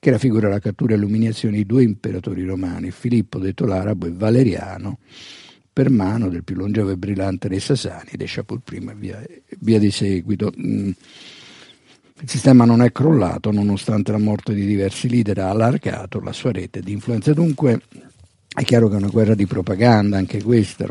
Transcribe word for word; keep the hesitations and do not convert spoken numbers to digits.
che raffigura la cattura e l'umiliazione di due imperatori romani, Filippo detto l'Arabo e Valeriano, per mano del più longevo e brillante dei Sassanidi, Shapur I e via, via di seguito. Mm. Il sistema non è crollato nonostante la morte di diversi leader, ha allargato la sua rete di influenza. Dunque è chiaro che è una guerra di propaganda anche questa.